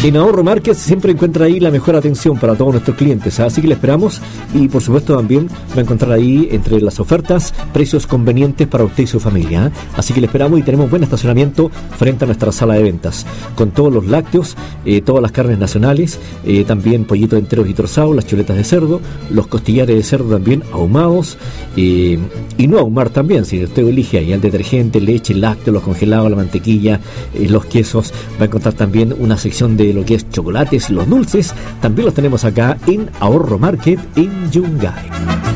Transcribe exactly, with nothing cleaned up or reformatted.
En Ahorro Market siempre encuentra ahí la mejor atención para todos nuestros clientes, ¿eh? Así que le esperamos y por supuesto también va a encontrar ahí entre las ofertas precios convenientes para usted y su familia, ¿eh? Así que le esperamos y tenemos buen estacionamiento frente a nuestra sala de ventas con todos los lácteos, eh, todas las carnes nacionales, eh, también pollitos enteros y trozados, las chuletas de cerdo, los costillares de cerdo también ahumados, eh, y no ahumar también, si usted elige ahí el detergente, leche, lácteos, los congelados, la mantequilla, eh, los quesos. Va a encontrar también una sección de lo que es chocolates y los dulces, también los tenemos acá en Ahorro Market en Yungay.